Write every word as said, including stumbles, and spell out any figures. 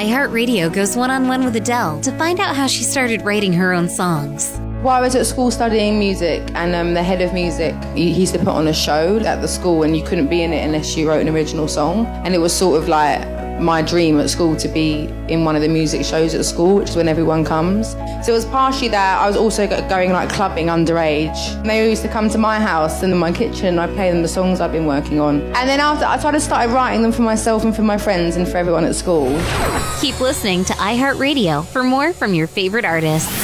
iHeartRadio goes one-on-one with Adele to find out how she started writing her own songs. While I was at school studying music, and um, the head of music, he, he used to put on a show at the school, and you couldn't be in it unless you wrote an original song. And it was sort of like my dream at school to be in one of the music shows at school, which is when everyone comes. So it was partially that. I was also going like clubbing underage. And they used to come to my house and in my kitchen, and I'd play them the songs I've been working on. And then after, I started started writing them for myself and for my friends and for everyone at school. Keep listening to iHeartRadio for more from your favorite artists.